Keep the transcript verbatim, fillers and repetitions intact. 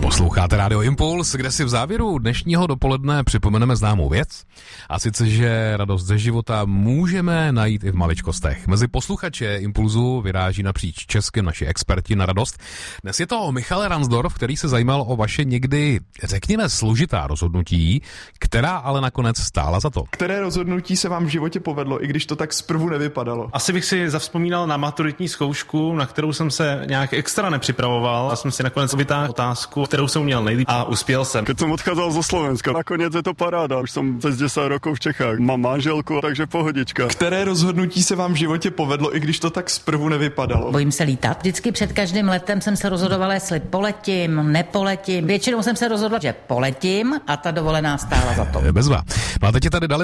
Posloucháte Rádio Impuls, kde si v závěru dnešního dopoledne připomeneme známou věc, a sice, že radost ze života můžeme najít i v maličkostech. Mezi posluchače Impulzu vyráží napříč Českem naši experti na radost. Dnes je to Michal Ransdorf, který se zajímal o vaše někdy, řekněme, složitá rozhodnutí, která ale nakonec stála za to. Které rozhodnutí se vám v životě povedlo, i když to tak zprvu nevypadalo? Asi bych si zavzpomínal na maturitní zkoušku, na kterou jsem se nějak extra nepřipravoval a jsem si nakonec vytáhl otázku, kterou jsem měl nejlíp a uspěl jsem. Keď jsem odcházel zo Slovenska, nakonec je to paráda. Už jsem přes deset rokov v Čechách. Mám manželku, takže pohodička. Které rozhodnutí se vám v životě povedlo, i když to tak zprvu nevypadalo? Bojím se lítat. Vždycky před každým letem jsem se rozhodovala, jestli poletím, nepoletím. Většinou jsem se rozhodla, že poletím, a ta dovolená stála za to. Bezva. No a teď je tady dali